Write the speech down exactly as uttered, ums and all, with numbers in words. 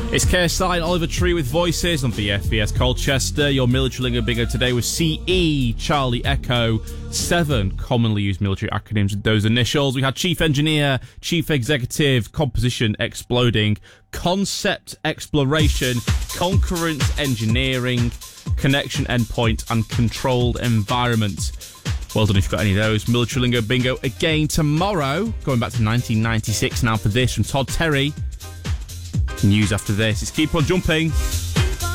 It's K S I and Oliver Tree with voices on V F V S Colchester. Your military lingo bingo today was C E, Charlie Echo, seven commonly used military acronyms with those initials. We had Chief Engineer, Chief Executive, Composition Exploding, Concept Exploration, Concurrent Engineering, Connection Endpoint, and Controlled Environment. Well done if you've got any of those. Military lingo bingo again tomorrow. Going back to nineteen ninety-six now for this from Todd Terry. News after this. It's Keep On Jumping.